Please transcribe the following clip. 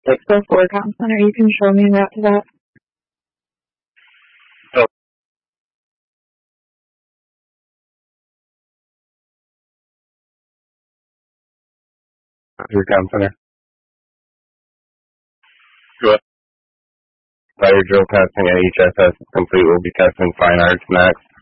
604 Comm Center. You can show me a route to that. Your Comm Center. Go ahead. Fire drill testing at HSS is complete. We'll be testing fine arts next.